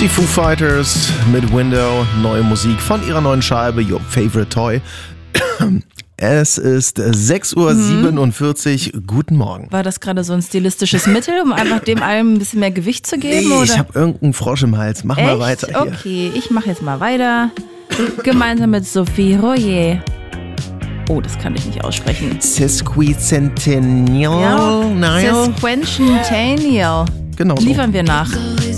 Die Foo Fighters mit Window, neue Musik von ihrer neuen Scheibe Your Favorite Toy. Es ist 6:47 Uhr. Guten Morgen. War das gerade so ein stilistisches Mittel, um einfach dem allem ein bisschen mehr Gewicht zu geben? Nee, oder? ich habe irgendeinen Frosch im Hals. Mach mal weiter hier. Okay, ich mache jetzt mal weiter. Gemeinsam mit Sophie Royer. Oh, das kann ich nicht aussprechen. Sesquicentennial. Ja, Sesquicentennial. Genau so. Liefern wir nach.